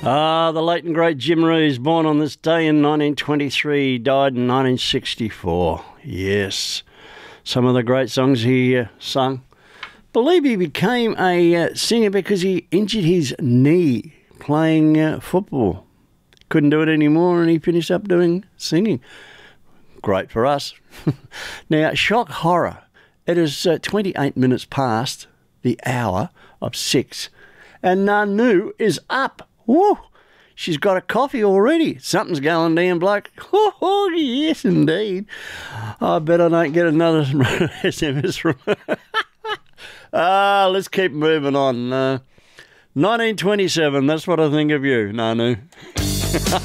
The late and great Jim Reeves, born on this day in 1923, died in 1964. Yes, some of the great songs he sung. Believe he became a singer because he injured his knee playing football. Couldn't do it anymore and he finished up doing singing. Great for us. Now, shock horror. It is 28 minutes past the hour of 6 and Nanu is up. Woo! She's got a coffee already. Something's going down, bloke. Oh, yes, indeed. I bet I don't get another SMS from her. Let's keep moving on. 1927, that's what I think of you, Nanu.